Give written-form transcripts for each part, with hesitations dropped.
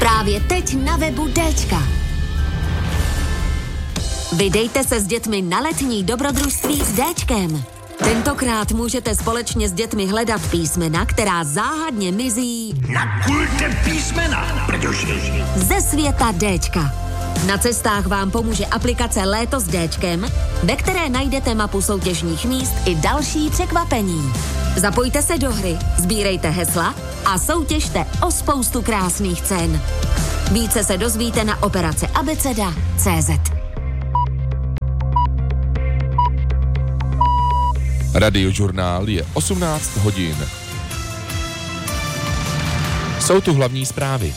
Právě teď na webu Dčka. Vydejte se s dětmi na letní dobrodružství s Dčkem. Tentokrát můžete společně s dětmi hledat písmena, která záhadně mizí na kulte písmena, protože ze světa Dčka. Na cestách vám pomůže aplikace Léto s Dčkem, ve které najdete mapu soutěžních míst i další překvapení. Zapojte se do hry, sbírejte hesla a soutěžte o spoustu krásných cen. Více se dozvíte na operace abeceda.cz. Radiožurnál je 18 hodin. Jsou tu hlavní zprávy.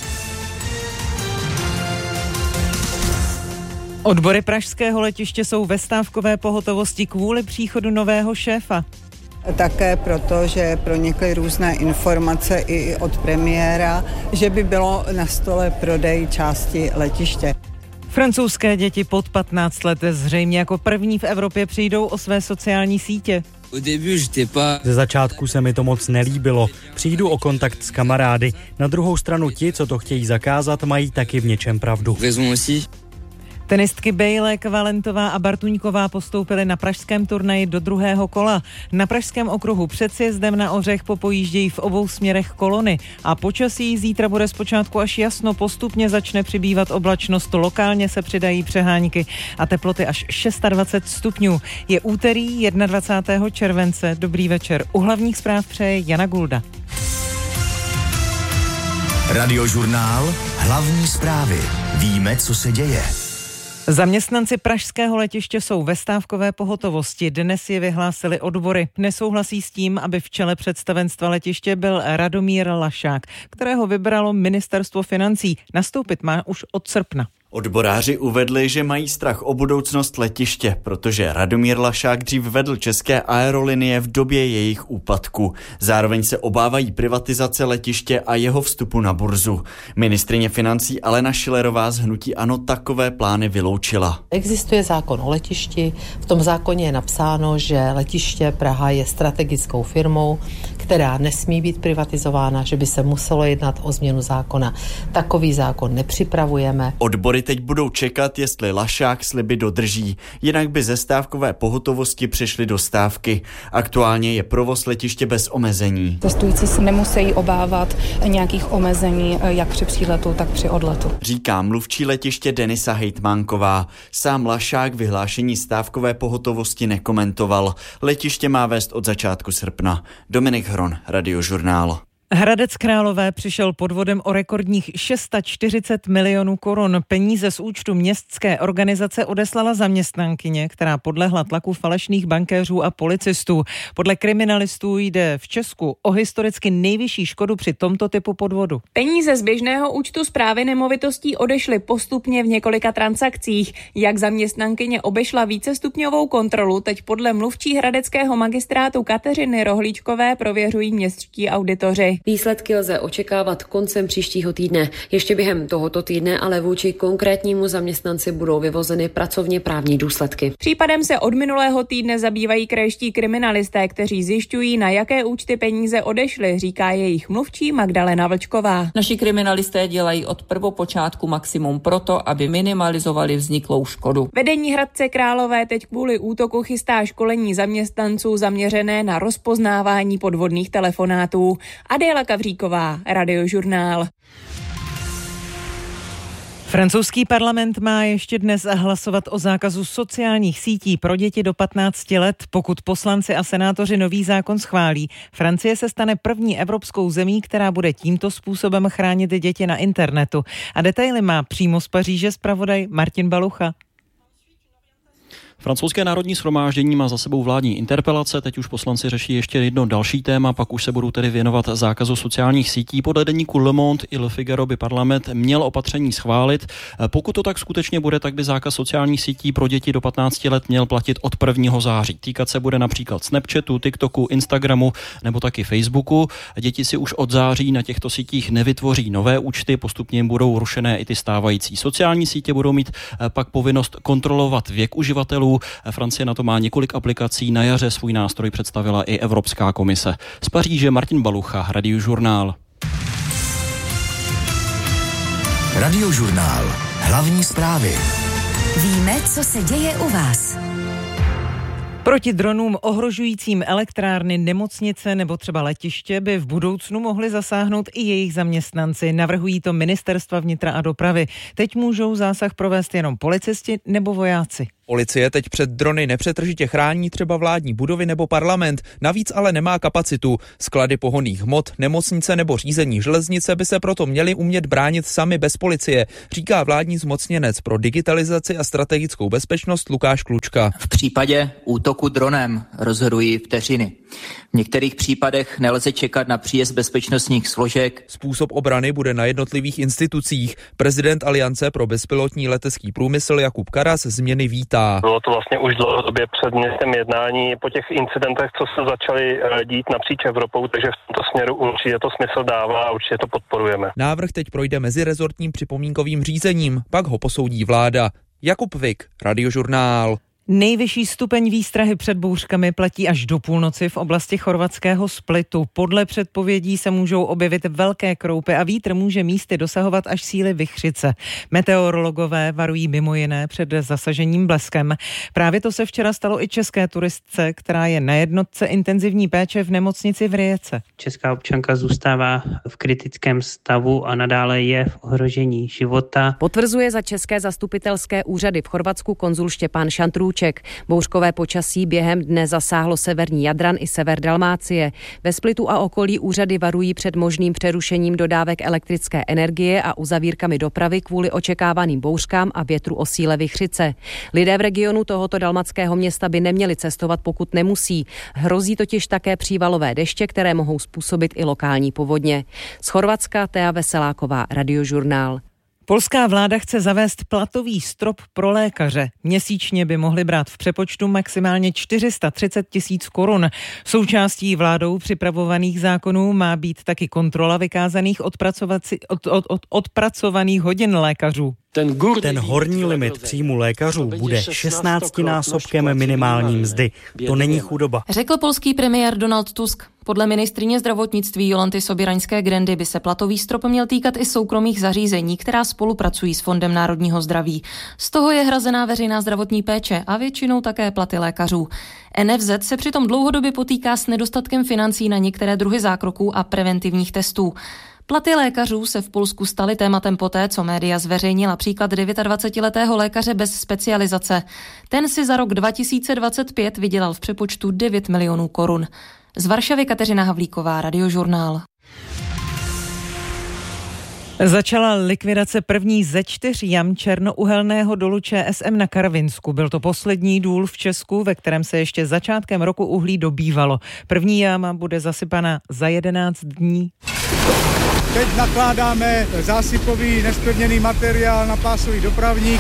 Odbory pražského letiště jsou ve stávkové pohotovosti kvůli příchodu nového šéfa. Také proto, že pronikly různé informace i od premiéra, že by bylo na stole prodej části letiště. Francouzské děti pod 15 let zřejmě jako první v Evropě přijdou o své sociální sítě. Ze začátku se mi to moc nelíbilo. Přijdu o kontakt s kamarády. Na druhou stranu ti, co to chtějí zakázat, mají taky v něčem pravdu. Tenistky Bejlek, Valentová a Bartuňková postoupily na pražském turnaji do druhého kola. Na pražském okruhu před sjezdem na Ořech popojíždějí v obou směrech kolony a počasí zítra bude zpočátku až jasno, postupně začne přibývat oblačnost, lokálně se přidají přehánky a teploty až 26 stupňů. Je úterý 21. července. Dobrý večer. U hlavních zpráv přeje Jana Gulda. Radiožurnál, hlavní zprávy. Víme, co se děje. Zaměstnanci pražského letiště jsou ve stávkové pohotovosti. Dnes je vyhlásili odbory. Nesouhlasí s tím, aby v čele představenstva letiště byl Radomír Lašák, kterého vybralo ministerstvo financí. Nastoupit má už od srpna. Odboráři uvedli, že mají strach o budoucnost letiště, protože Radomír Lašák dřív vedl České aerolinie v době jejich úpadku. Zároveň se obávají privatizace letiště a jeho vstupu na burzu. Ministryně financí Alena Schillerová z hnutí ANO takové plány vyloučila. Existuje zákon o letišti, v tom zákoně je napsáno, že letiště Praha je strategickou firmou, která nesmí být privatizována, že by se muselo jednat o změnu zákona. Takový zákon nepřipravujeme. Odbory teď budou čekat, jestli Lašák sliby dodrží, jinak by ze stávkové pohotovosti přešli do stávky. Aktuálně je provoz letiště bez omezení. Cestující se nemusí obávat nějakých omezení, jak při příletu, tak při odletu. Říká mluvčí letiště Denisa Hejtmánková. Sám Lašák vyhlášení stávkové pohotovosti nekomentoval. Letiště má vést od začátku srpna. Dominik Hron, Radiožurnál. Hradec Králové přišel podvodem o rekordních 640 milionů korun. Peníze z účtu městské organizace odeslala zaměstnankyně, která podlehla tlaku falešných bankéřů a policistů. Podle kriminalistů jde v Česku o historicky nejvyšší škodu při tomto typu podvodu. Peníze z běžného účtu správy nemovitostí odešly postupně v několika transakcích. Jak zaměstnankyně obešla vícestupňovou kontrolu, teď podle mluvčí hradeckého magistrátu Kateřiny Rohlíčkové prověřují městští auditoři. Výsledky lze očekávat koncem příštího týdne. Ještě během tohoto týdne ale vůči konkrétnímu zaměstnanci budou vyvozeny pracovně právní důsledky. Případem se od minulého týdne zabývají krajští kriminalisté, kteří zjišťují, na jaké účty peníze odešly, říká jejich mluvčí Magdalena Vlčková. Naši kriminalisté dělají od prvopočátku maximum proto, aby minimalizovali vzniklou škodu. Vedení Hradce Králové teď kvůli útoku chystá školení zaměstnanců zaměřené na rozpoznávání podvodných telefonátů. Adéla Kavříková, Radiožurnál. Francouzský parlament má ještě dnes hlasovat o zákazu sociálních sítí pro děti do 15 let. Pokud poslanci a senátoři nový zákon schválí, Francie se stane první evropskou zemí, která bude tímto způsobem chránit děti na internetu. A detaily má přímo z Paříže zpravodaj Martin Balucha. Francouzské národní shromáždění má za sebou vládní interpelace, teď už poslanci řeší ještě jedno další téma, pak už se budou tedy věnovat zákazu sociálních sítí. Podle deníku Le Monde i Le Figaro by parlament měl opatření schválit. Pokud to tak skutečně bude, tak by zákaz sociálních sítí pro děti do 15 let měl platit od 1. září. Týkat se bude například Snapchatu, TikToku, Instagramu nebo taky Facebooku. Děti si už od září na těchto sítích nevytvoří nové účty, postupně jim budou rušené i ty stávající. Sociální sítě budou mít pak povinnost kontrolovat věk uživatelů. Francie na to má několik aplikací, na jaře svůj nástroj představila i Evropská komise. Z Paříže Martin Balucha, Radiožurnál. Radiožurnál. Hlavní zprávy. Víme, co se děje u vás. Proti dronům ohrožujícím elektrárny, nemocnice nebo třeba letiště by v budoucnu mohli zasáhnout i jejich zaměstnanci. Navrhují to ministerstva vnitra a dopravy. Teď můžou zásah provést jenom policisti nebo vojáci. Policie teď před drony nepřetržitě chrání třeba vládní budovy nebo parlament, navíc ale nemá kapacitu. Sklady pohonných hmot, nemocnice nebo řízení železnice by se proto měly umět bránit sami bez policie, říká vládní zmocněnec pro digitalizaci a strategickou bezpečnost Lukáš Klučka. V případě útoku dronem rozhodují vteřiny. V některých případech nelze čekat na příjezd bezpečnostních složek. Způsob obrany bude na jednotlivých institucích. Prezident Aliance pro bezpilotní letecký průmysl Jakub Karas změny vítá. Bylo to vlastně už dlouhodobě předmětem jednání po těch incidentech, co se začaly dít napříč Evropou, takže v tomto směru určitě to smysl dává a určitě to podporujeme. Návrh teď projde mezirezortním připomínkovým řízením, pak ho posoudí vláda. Jakub Vik, Radiožurnál. Nejvyšší stupeň výstrahy před bouřkami platí až do půlnoci v oblasti chorvatského Splitu. Podle předpovědí se můžou objevit velké kroupy a vítr může místy dosahovat až síly vichřice. Meteorologové varují mimo jiné před zasažením bleskem. Právě to se včera stalo i české turistce, která je na jednotce intenzivní péče v nemocnici v Rijece. Česká občanka zůstává v kritickém stavu a nadále je v ohrožení života. Potvrzuje za české zastupitelské úřady v Chorvatsku konzul Štěpán Šantrůček. Bouřkové počasí během dne zasáhlo severní Jadran i sever Dalmácie. Ve Splitu a okolí úřady varují před možným přerušením dodávek elektrické energie a uzavírkami dopravy kvůli očekávaným bouřkám a větru o síle vichřice. Lidé v regionu tohoto dalmatského města by neměli cestovat, pokud nemusí. Hrozí totiž také přívalové deště, které mohou způsobit i lokální povodně. Z Chorvatska Tea Veseláková, Radiožurnál. Polská vláda chce zavést platový strop pro lékaře. Měsíčně by mohli brát v přepočtu maximálně 430 000 korun. Součástí vládou připravovaných zákonů má být taky kontrola vykázaných odpracovaných hodin lékařů. Ten horní limit příjmu lékařů bude 16násobkem minimální mzdy. To není chudoba. Řekl polský premiér Donald Tusk. Podle ministryně zdravotnictví Jolanty Sobiraňské-Grendy by se platový strop měl týkat i soukromých zařízení, která spolupracují s Fondem národního zdraví. Z toho je hrazená veřejná zdravotní péče a většinou také platy lékařů. NFZ se přitom dlouhodobě potýká s nedostatkem financí na některé druhy zákroků a preventivních testů. Platy lékařů se v Polsku staly tématem poté, co média zveřejnila příklad 29letého lékaře bez specializace. Ten si za rok 2025 vydělal v přepočtu 9 milionů korun. Z Varšavy Kateřina Havlíková, Radiožurnál. Začala likvidace první ze 4 jam černouhelného dolu ČSM na Karvinsku. Byl to poslední důl v Česku, ve kterém se ještě začátkem roku uhlí dobývalo. První jáma bude zasypana za 11 dní. Teď nakládáme zásypový nesplněný materiál na pásový dopravník.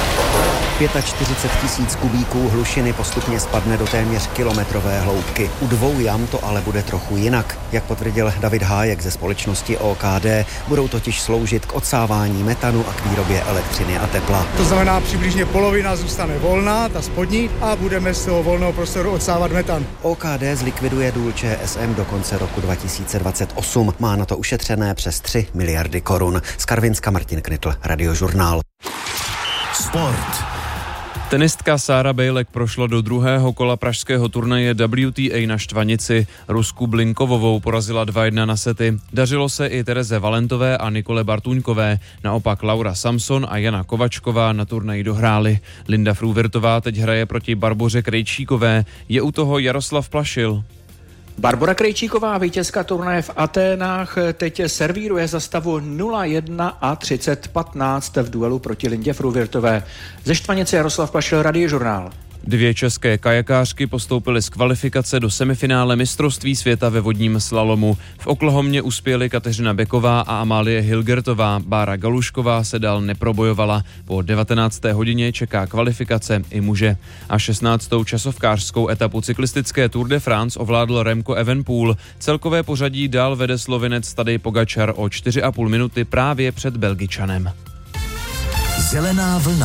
45 000 kubíků hlušiny postupně spadne do téměř kilometrové hloubky. U 2 jam to ale bude trochu jinak. Jak potvrdil David Hájek ze společnosti OKD, budou totiž sloužit k odsávání metanu a k výrobě elektřiny a tepla. To znamená, přibližně polovina zůstane volná, ta spodní, a budeme z toho volného prostoru odsávat metan. OKD zlikviduje důl ČSM do konce roku 2028. Má na to ušetřené přes 3 miliardy korun. Z Karvinska Martin Knitl, Radiožurnál. Sport. Tenistka Sára Bejlek prošla do druhého kola pražského turnaje WTA na Štvanici. Rusku Blinkovovou porazila 2-1 na sety. Dařilo se i Tereze Valentové a Nikole Bartuňkové. Naopak Laura Samson a Jana Kovačková na turnaji dohrály. Linda Fruvirtová teď hraje proti Barboře Krejčíkové. Je u toho Jaroslav Plašil. Barbora Krejčíková, vítězka turnaje v Aténách, teď servíruje za stavu 0-1 a 30-15 v duelu proti Lindě Fruvirtové. Ze Štvanice Jaroslav Plašil, Radiožurnál. 2 české kajakářky postoupily z kvalifikace do semifinále mistrovství světa ve vodním slalomu. V Oklahomě uspěly Kateřina Beková a Amálie Hilgertová. Bára Galušková se dál neprobojovala. Po 19. hodině čeká kvalifikace i muže. A 16. časovkářskou etapu cyklistické Tour de France ovládl Remco Evenepoel. Celkové pořadí dál vede Slovinec Tadej Pogačar o 4,5 minuty právě před Belgičanem. Zelená vlna.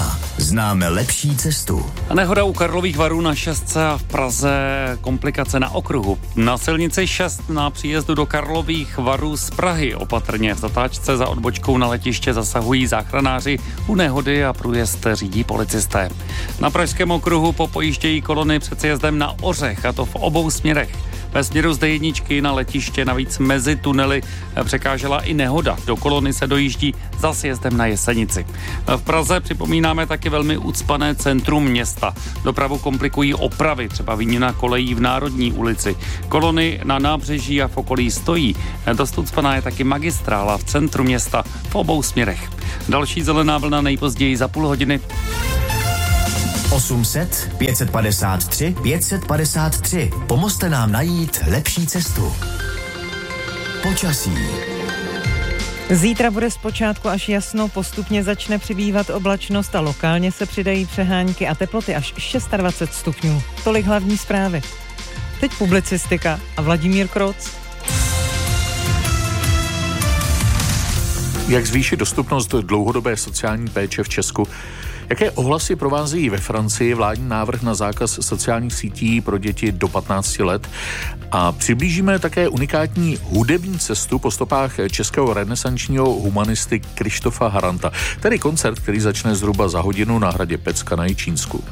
známe lepší cestu. Nehoda u Karlových Varů na 6 a v Praze komplikace na okruhu. Na silnici 6 na příjezdu do Karlových Varů z Prahy opatrně v zatáčce za odbočkou na letiště zasahují záchranáři, u nehody a průjezd řídí policisté. Na pražském okruhu popojíždějí kolony před sjezdem na Ořech, a to v obou směrech. Ve směru z D1 na letiště navíc mezi tunely překážela i nehoda. Do kolony se dojíždí za sjezdem na Jesenici. V Praze připomínáme taky velmi ucpané centrum města. Dopravu komplikují opravy, třeba výměna kolejí v Národní ulici. Kolony na nábřeží a v okolí stojí. Dost ucpaná je taky magistrála v centru města v obou směrech. Další zelená vlna nejpozději za půl hodiny. 800 553 553. Pomozte nám najít lepší cestu. Počasí. Zítra bude zpočátku až jasno, postupně začne přibývat oblačnost a lokálně se přidají přehánky a teploty až 26 stupňů. Tolik hlavní zprávy. Teď publicistika a Vladimír Kroc. Jak zvýšit dostupnost dlouhodobé sociální péče v Česku? Jaké ohlasy provázejí ve Francii vládní návrh na zákaz sociálních sítí pro děti do 15 let? A přiblížíme také unikátní hudební cestu po stopách českého renesančního humanisty Krištofa Haranta, tedy koncert, který začne zhruba za hodinu na hradě Pecka na Jičínsku.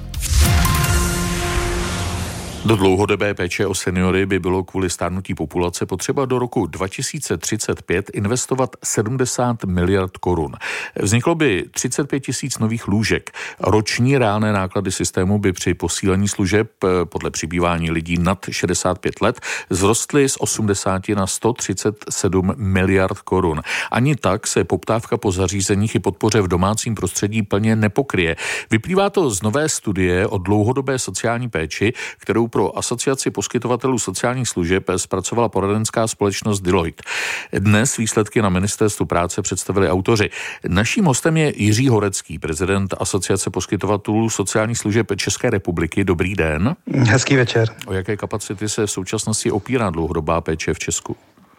Do dlouhodobé péče o seniory by bylo kvůli stárnutí populace potřeba do roku 2035 investovat 70 miliard korun. Vzniklo by 35 000 nových lůžek. Roční reálné náklady systému by při posílení služeb podle přibývání lidí nad 65 let vzrostly z 80 na 137 miliard korun. Ani tak se poptávka po zařízeních i podpoře v domácím prostředí plně nepokryje. Vyplývá to z nové studie o dlouhodobé sociální péči, kterou pro Asociaci poskytovatelů sociálních služeb zpracovala poradenská společnost Deloitte. Dnes výsledky na Ministerstvu práce představili autoři. Naším hostem je Jiří Horecký, prezident Asociace poskytovatelů sociálních služeb České republiky. Dobrý den. Hezký večer. O jaké kapacity se v současnosti opírá dlouhodobá péče v Česku?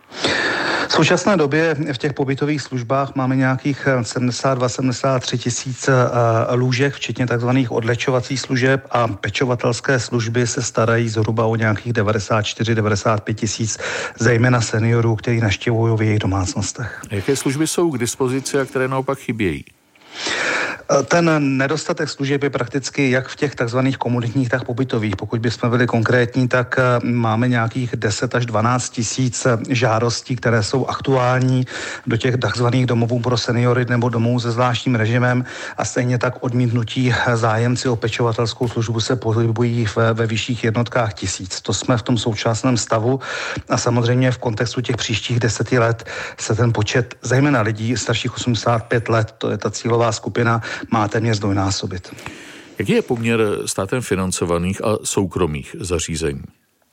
V současné době v těch pobytových službách máme nějakých 72-73 tisíc lůžek, včetně takzvaných odlečovacích služeb, a pečovatelské služby se starají zhruba o nějakých 94-95 tisíc, zejména seniorů, kteří navštěvují v jejich domácnostech. Jaké služby jsou k dispozici a které naopak chybějí? Ten nedostatek služeb je prakticky jak v těch takzvaných komunitních, tak pobytových. Pokud bychom byli konkrétní, tak máme nějakých 10 až 12 tisíc žádostí, které jsou aktuální do těch takzvaných domovů pro seniory nebo domů se zvláštním režimem, a stejně tak odmítnutí zájemci o pečovatelskou službu se pohybují ve vyšších jednotkách tisíc. To jsme v tom současném stavu a samozřejmě v kontextu těch příštích 10 let se ten počet, zejména lidí starších 85 let, to je ta cílová skupina, má téměř zdvojnásobit. Jaký je poměr státem financovaných a soukromých zařízení?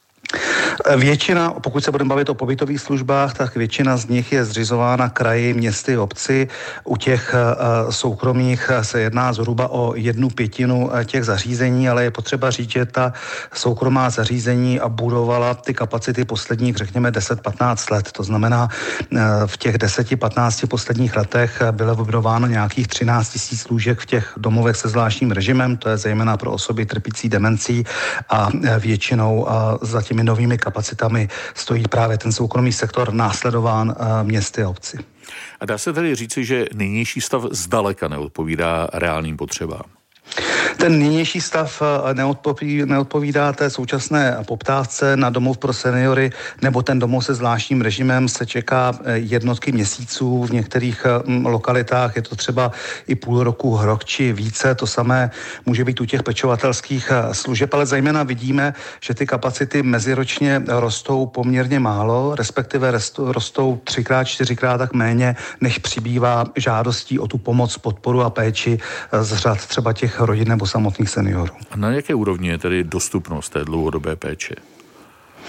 Většina, pokud se budeme bavit o pobytových službách, tak většina z nich je zřizována kraji, městy, obci. U těch soukromých se jedná zhruba o 1/5 těch zařízení, ale je potřeba říct, že ta soukromá zařízení budovala ty kapacity posledních, řekněme, 10-15 let. To znamená, v těch 10-15 posledních letech bylo vybudováno nějakých 13 000 lůžek v těch domovech se zvláštním režimem, to je zejména pro osoby trpící demencí, a většinou za těmi novými kapacitami stojí právě ten soukromý sektor, následován městy a obci. A dá se tedy říci, že nynější stav zdaleka neodpovídá reálným potřebám? Ten nynější stav neodpovídá té současné poptávce na domov pro seniory, nebo ten domov se zvláštním režimem se čeká jednotky měsíců, v některých lokalitách je to třeba i půl roku, rok či více, to samé může být u těch pečovatelských služeb, ale zejména vidíme, že ty kapacity meziročně rostou poměrně málo, respektive rostou 3x, 4x tak méně, než přibývá žádostí o tu pomoc, podporu a péči z řad třeba těch rodin nebo samotných seniorů. A na jaké úrovni je tedy dostupnost té dlouhodobé péče?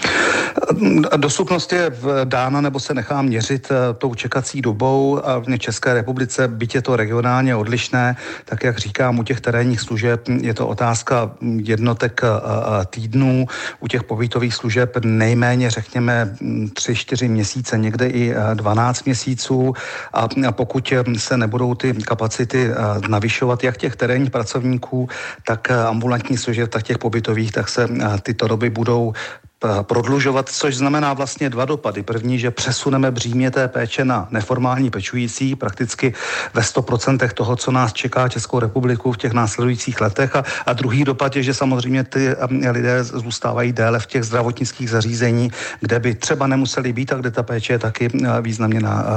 Dostupnost je dána nebo se nechá měřit tou čekací dobou a v České republice, byť je to regionálně odlišné, tak jak říkám, u těch terénních služeb je to otázka jednotek týdnů, u těch pobytových služeb nejméně řekněme 3-4 měsíce, někde i 12 měsíců a pokud se nebudou ty kapacity navyšovat jak těch terénních pracovníků, tak ambulantní služeb, tak těch pobytových, tak se tyto doby budou prodlužovat, což znamená vlastně dva dopady. První, že přesuneme břímě té péče na neformální pečující prakticky ve 100% toho, co nás čeká Českou republiku v těch následujících letech. A druhý dopad je, že samozřejmě ty lidé zůstávají déle v těch zdravotnických zařízení, kde by třeba nemuseli být a kde ta péče je taky významně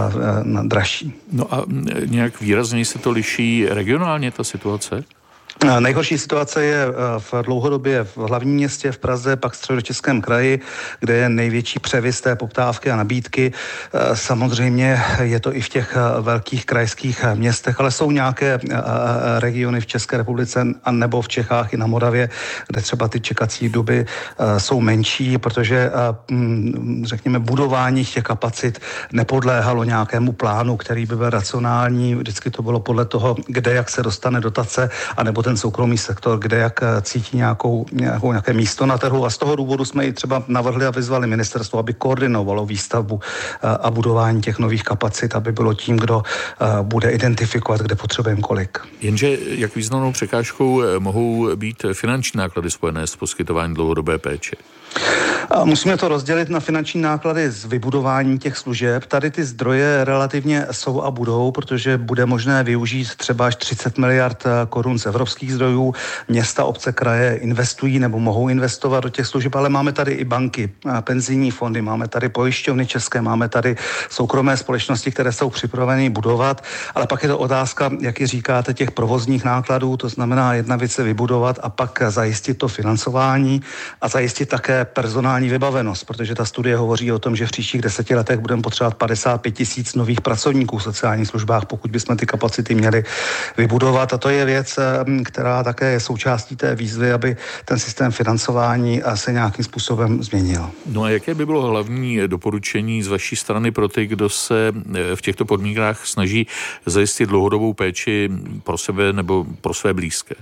dražší. No a nějak výrazněji se to liší regionálně ta situace? Nejhorší situace je dlouhodobě v hlavním městě v Praze, pak v Středočeském kraji, kde je největší převis té poptávky a nabídky. Samozřejmě je to i v těch velkých krajských městech, ale jsou nějaké regiony v České republice a nebo v Čechách i na Moravě, kde třeba ty čekací doby jsou menší, protože řekněme budování těch kapacit nepodléhalo nějakému plánu, který by byl racionální. Vždycky to bylo podle toho, kde jak se dostane dotace, anebo ten soukromý sektor, kde jak cítí nějaké místo na trhu a z toho důvodu jsme i třeba navrhli a vyzvali ministerstvo, aby koordinovalo výstavbu a budování těch nových kapacit, aby bylo tím, kdo bude identifikovat, kde potřebujeme kolik. Jenže jak významnou překážkou mohou být finanční náklady spojené s poskytováním dlouhodobé péče? Musíme to rozdělit na finanční náklady z vybudování těch služeb. Tady ty zdroje relativně jsou a budou, protože bude možné využít třeba až 30 miliard korun z evropských zdrojů. Města, obce, kraje investují nebo mohou investovat do těch služeb, ale máme tady i banky, penzijní fondy, máme tady pojišťovny české, máme tady soukromé společnosti, které jsou připraveny budovat, ale pak je to otázka, jak ji říkáte, těch provozních nákladů, to znamená jedna věc se vybudovat a pak zajistit to financování a zajistit také personální vybavenost, protože ta studie hovoří o tom, že v příštích 10 letech budeme potřebovat 55 000 nových pracovníků v sociálních službách, pokud bychom ty kapacity měli vybudovat. A to je věc, která také je součástí té výzvy, aby ten systém financování se nějakým způsobem změnil. No a jaké by bylo hlavní doporučení z vaší strany pro ty, kdo se v těchto podmínkách snaží zajistit dlouhodobou péči pro sebe nebo pro své blízké?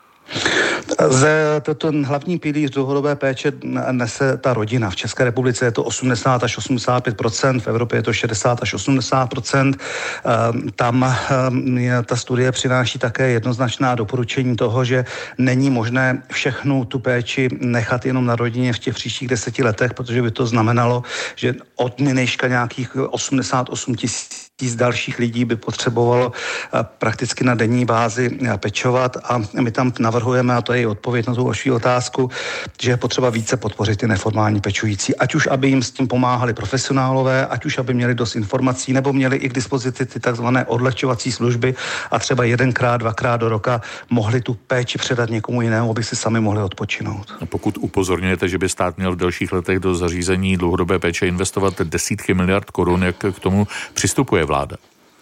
Ten hlavní pilíř dlouhodobé péče nese ta rodina. V České republice je to 80 až 85%, v Evropě je to 60 až 80%. Tam ta studie přináší také jednoznačná doporučení toho, že není možné všechnu tu péči nechat jenom na rodině v těch příštích 10 letech, protože by to znamenalo, že od nynějška nějakých 88 000 dalších lidí by potřebovalo prakticky na denní bázi pečovat a my tam navrhujeme, a to je i odpověď na tu vaši otázku, že je potřeba více podpořit ty neformální pečující, ať už aby jim s tím pomáhali profesionálové, ať už aby měli dost informací, nebo měli i k dispozici ty takzvané odlehčovací služby a třeba 1x, 2x do roka mohli tu péči předat někomu jinému, aby si sami mohli odpočinout. A pokud upozorňujete, že by stát měl v dalších letech do zařízení dlouhodobé péče investovat desítky miliard korun, jak k tomu přistupuje vláda?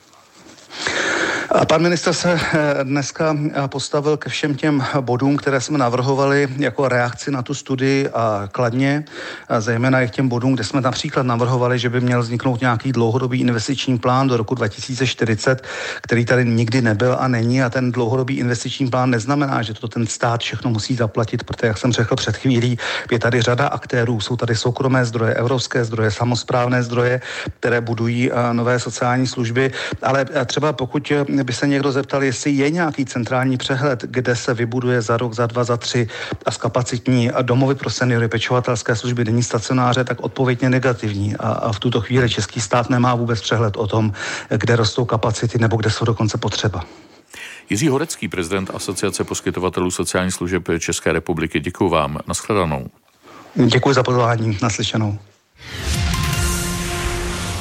Pan ministr se dneska postavil ke všem těm bodům, které jsme navrhovali jako reakci na tu studii a kladně, zejména i k těm bodům, kde jsme například navrhovali, že by měl vzniknout nějaký dlouhodobý investiční plán do roku 2040, který tady nikdy nebyl a není, a ten dlouhodobý investiční plán neznamená, že to ten stát všechno musí zaplatit, protože, jak jsem řekl před chvílí, je tady řada aktérů, jsou tady soukromé zdroje, evropské zdroje, samosprávné zdroje, které budují nové sociální služby, ale třeba pokud by se někdo zeptal, jestli je nějaký centrální přehled, kde se vybuduje za rok, za 2, za 3 a zkapacitní domovy pro seniory, pečovatelské služby, denní stacionáře, tak odpověď je negativní. A v tuto chvíli český stát nemá vůbec přehled o tom, kde rostou kapacity nebo kde jsou dokonce potřeba. Jiří Horecký, prezident Asociace poskytovatelů sociálních služeb České republiky. Děkuji vám. Nashledanou. Děkuji za pozvání. Naslyšenou.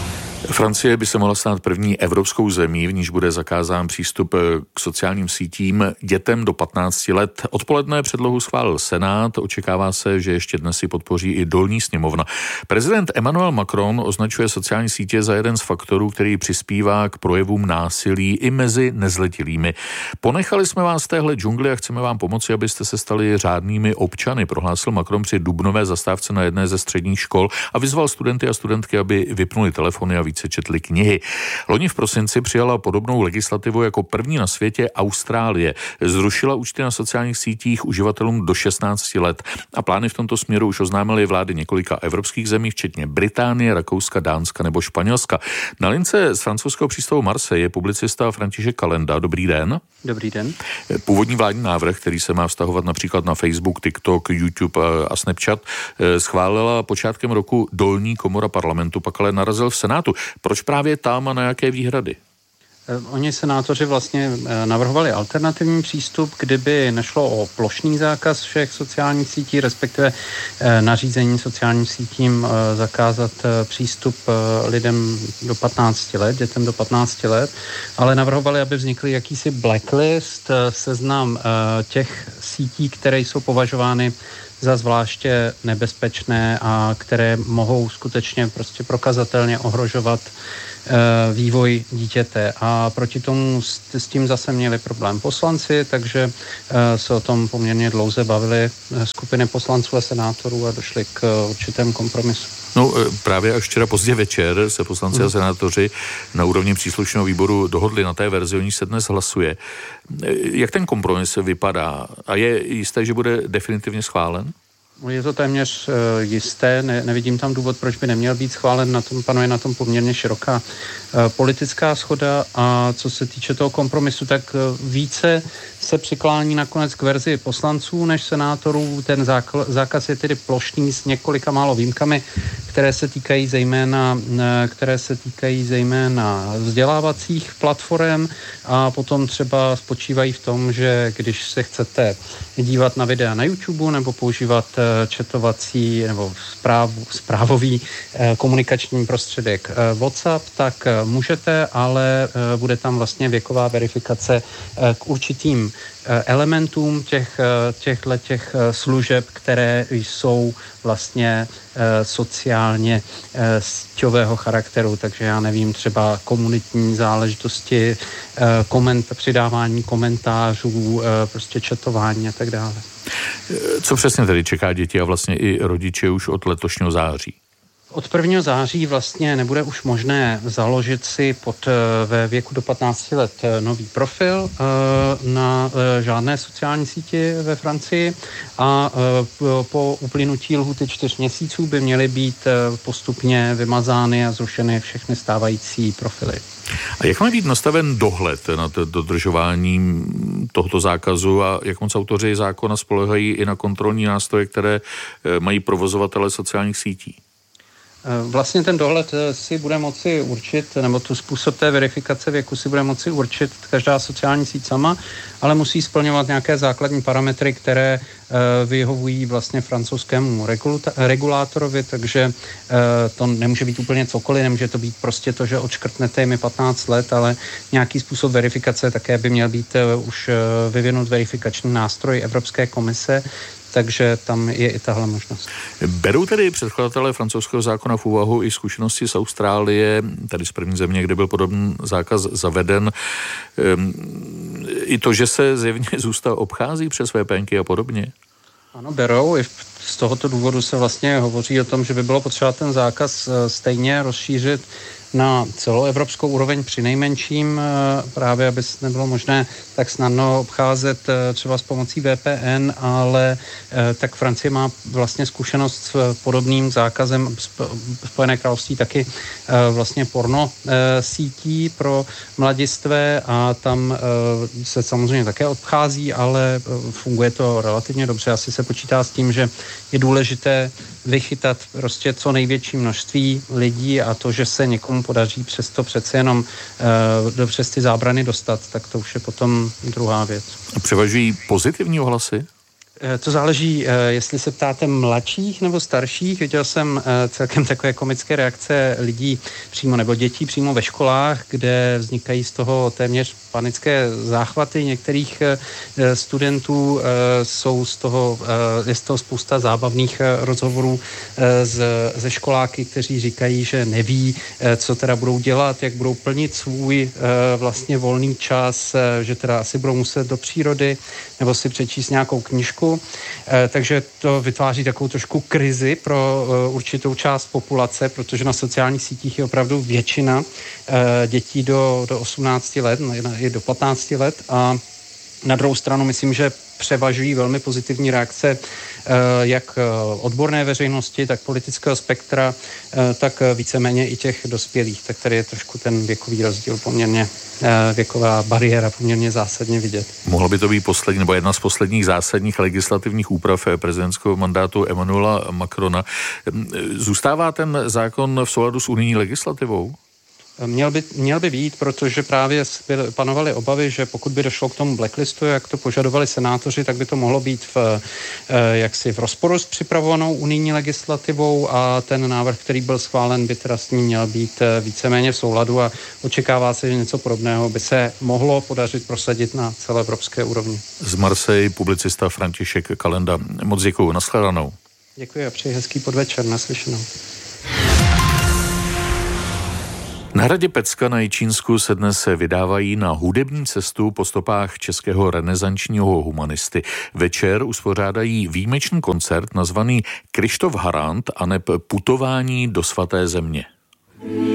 Francie by se mohla stát první evropskou zemí, v níž bude zakázán přístup k sociálním sítím dětem do 15 let. Odpoledne předlohu schválil Senát, očekává se, že ještě dnes si podpoří i dolní sněmovna. Prezident Emmanuel Macron označuje sociální sítě za jeden z faktorů, který přispívá k projevům násilí i mezi nezletilými. Ponechali jsme vás v téhle džungli a chceme vám pomoci, abyste se stali řádnými občany, prohlásil Macron při dubnové zastávce na jedné ze středních škol a vyzval studenty a studentky, aby vypnuli telefony a více četli knihy. Loni v prosinci přijala podobnou legislativu jako první na světě Austrálie. Zrušila účty na sociálních sítích uživatelům do 16 let a plány v tomto směru už oznámily vlády několika evropských zemí, včetně Británie, Rakouska, Dánska nebo Španělska. Na lince z francouzského přístavu Marseille je publicista František Kalenda. Dobrý den. Dobrý den. Původní vládní návrh, který se má vztahovat například na Facebook, TikTok, YouTube a Snapchat, schválila počátkem roku dolní komora parlamentu, pak ale narazil v Senátu. Proč právě tam a na jaké výhrady? Oni senátoři vlastně navrhovali alternativní přístup, kdyby nešlo o plošný zákaz všech sociálních sítí, respektive nařízení sociálním sítím zakázat přístup lidem do 15 let, dětem do 15 let, ale navrhovali, aby vznikl jakýsi blacklist, seznam těch sítí, které jsou považovány za zvláště nebezpečné a které mohou skutečně prostě prokazatelně ohrožovat vývoj dítěte. A proti tomu s tím zase měli problém poslanci, takže se o tom poměrně dlouze bavili skupiny poslanců a senátorů a došli k určitému kompromisu. No právě až včera pozdě večer se poslanci a senátoři na úrovni příslušného výboru dohodli na té verzi, o níž se dnes hlasuje. Jak ten kompromis vypadá? A je jisté, že bude definitivně schválen? Je to téměř jisté, nevidím tam důvod, proč by neměl být schválen, panuje na tom poměrně široká politická shoda a co se týče toho kompromisu, tak více se přiklání nakonec k verzi poslanců než senátorů. Ten zákaz je tedy plošný s několika málo výjimkami, které se týkají zejména vzdělávacích platform a potom třeba spočívají v tom, že když se chcete dívat na videa na YouTube nebo používat četovací nebo zprávový komunikační prostředek WhatsApp, tak můžete, ale bude tam vlastně věková verifikace k určitým elementům těch služeb, které jsou vlastně sociálně síťového charakteru, takže já nevím, třeba komunitní záležitosti, přidávání komentářů, prostě četování a tak dále. Co přesně tedy čeká děti a vlastně i rodiče už od letošního září? Od 1. září vlastně nebude už možné založit si ve věku do 15 let nový profil na žádné sociální síti ve Francii a po uplynutí lhůty 4 měsíců by měly být postupně vymazány a zrušeny všechny stávající profily. A jak má být nastaven dohled nad dodržováním tohoto zákazu a jak moc autoři zákona spoléhají i na kontrolní nástroje, které mají provozovatele sociálních sítí? Vlastně ten dohled si bude moci určit, nebo tu způsob té verifikace věku si bude moci určit každá sociální síť sama, ale musí splňovat nějaké základní parametry, které vyhovují vlastně francouzskému regulátorovi, takže to nemůže být úplně cokoliv, nemůže to být prostě to, že odškrtnete mi 15 let, ale nějaký způsob verifikace také by měl být už vyvinut verifikační nástroj Evropské komise, takže tam je i tahle možnost. Berou tedy předkladatelé francouzského zákona v úvahu i zkušenosti z Austrálie, tady z první země, kde byl podobný zákaz zaveden, i to, že se zjevně zůstal obchází přes VPNky a podobně? Ano, berou. I z tohoto důvodu se vlastně hovoří o tom, že by bylo potřeba ten zákaz stejně rozšířit na celoevropskou úroveň přinejmenším, právě aby nebylo možné tak snadno obcházet třeba s pomocí VPN, ale tak Francie má vlastně zkušenost s podobným zákazem, Spojené království taky vlastně porno sítí pro mladistvé a tam se samozřejmě také obchází, ale funguje to relativně dobře. Asi se počítá s tím, že je důležité vychytat prostě co největší množství lidí a to, že se někomu podaří přesto přece jenom přes ty zábrany dostat, tak to už je potom druhá věc. A převažují pozitivní ohlasy? To záleží, jestli se ptáte mladších nebo starších. Viděl jsem celkem takové komické reakce lidí přímo nebo dětí přímo ve školách, kde vznikají z toho téměř panické záchvaty některých studentů. Je z toho spousta zábavných rozhovorů ze školáky, kteří říkají, že neví, co teda budou dělat, jak budou plnit svůj vlastně volný čas, že teda asi budou muset do přírody nebo si přečíst nějakou knížku. Takže to vytváří takovou trošku krizi pro určitou část populace, protože na sociálních sítích je opravdu většina dětí do 18 let, i do 15 let a na druhou stranu myslím, že převažují velmi pozitivní reakce jak odborné veřejnosti, tak politického spektra, tak víceméně i těch dospělých. Tak tady je trošku ten věkový rozdíl poměrně, věková bariéra poměrně zásadně vidět. Mohla by to být poslední, nebo jedna z posledních zásadních legislativních úprav prezidentského mandátu Emmanuela Macrona. Zůstává ten zákon v souladu s unijní legislativou? Měl by být, protože právě panovaly obavy, že pokud by došlo k tomu blacklistu, jak to požadovali senátoři, tak by to mohlo být v rozporu s připravovanou unijní legislativou a ten návrh, který byl schválen, by teda s ním měl být víceméně v souladu a očekává se, že něco podobného by se mohlo podařit prosadit na celé evropské úrovni. Z Marseille publicista František Kalenda. Moc děkuju, nashledanou. Děkuji a přeji hezký podvečer, naslyšenou. Na hradě Pecka na Jičínsku se dnes vydávají na hudební cestu po stopách českého renesančního humanisty. Večer uspořádají výjimečný koncert nazvaný Krištof Harant aneb Putování do svaté země.